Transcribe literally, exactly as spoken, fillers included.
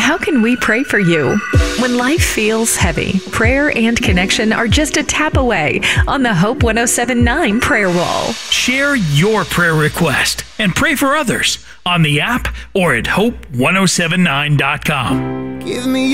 how can we pray for you? When life feels heavy, prayer and connection are just a tap away on the Hope one oh seven point nine prayer wall. Share your prayer request and pray for others on the app or at hope ten seventy-nine dot com. Give me